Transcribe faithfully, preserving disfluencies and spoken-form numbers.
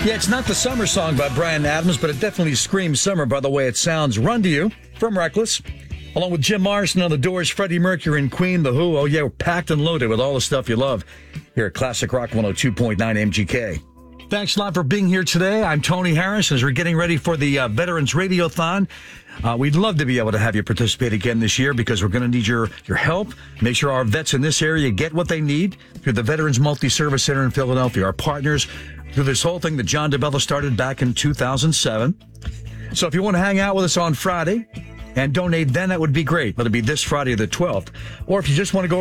Yeah, it's not the summer song by Bryan Adams, but it definitely screams summer by the way it sounds. Run to You from Reckless. Along with Jim Morrison on the Doors, Freddie Mercury and Queen, The Who. Oh, yeah, we're packed and loaded with all the stuff you love here at Classic Rock one oh two point nine M G K. Thanks a lot for being here today. I'm Tony Harris. As we're getting ready for the uh, Veterans Radiothon, uh, we'd love to be able to have you participate again this year because we're going to need your, your help. Make sure our vets in this area get what they need through the Veterans Multi-Service Center in Philadelphia, our partners through this whole thing that John DeBella started back in two thousand seven. So if you want to hang out with us on Friday and donate then, that would be great. Let it be this Friday the twelfth. Or if you just want to go